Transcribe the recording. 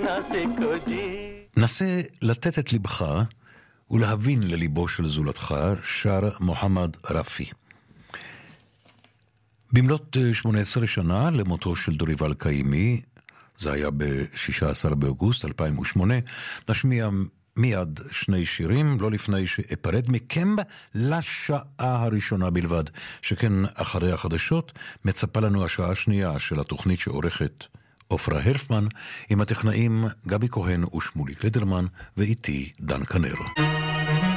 נסה לתת את לבך ולהבין לליבו של זולתך, שר מוחמד רפי. במלאת 18 שנה למותו של דוריבל קיימי, זה היה ב-16 באוגוסט 2008, נשמיע מיד שני שירים, לא לפני שאפרד מכם לשעה הראשונה בלבד, שכן אחרי החדשות מצפה לנו השעה השנייה של התוכנית שעורכת אופרה הרפמן, עם הטכנאים גבי כהן ושמוליק לדרמן, ואיתי דן קנרו.